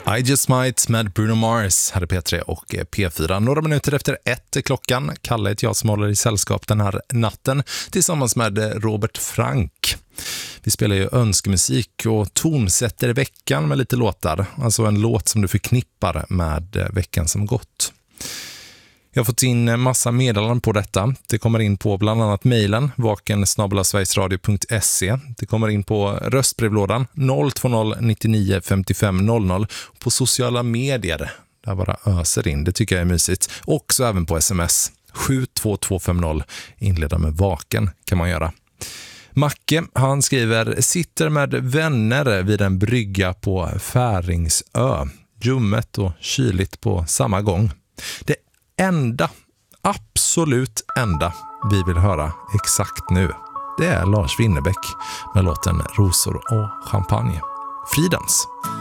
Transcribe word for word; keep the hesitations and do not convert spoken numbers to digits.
I Just Might med Bruno Mars hade P tre och P fyra. Några minuter efter ett klockan. Kalle heter jag som håller i sällskap den här natten tillsammans med Robert Frank. Vi spelar ju önskemusik och tonsätter veckan med lite låtar. Alltså en låt som du förknippar med veckan som gått. Jag har fått in massa meddelanden på detta. Det kommer in på bland annat mejlen vaken snabel-a sverigesradio punkt se. Det kommer in på röstbrevlådan noll två noll nio nio fem fem noll noll. På sociala medier, där bara öser in. Det tycker jag är mysigt. Också även på sms. sju två två fem noll. Inleda med vaken kan man göra. Macke, han skriver: sitter med vänner vid en brygga på Färingsö. Ljummet och kyligt på samma gång. Det enda, absolut enda vi vill höra exakt nu, det är Lars Winnerbäck med låten Rosor och champagne. Fridans!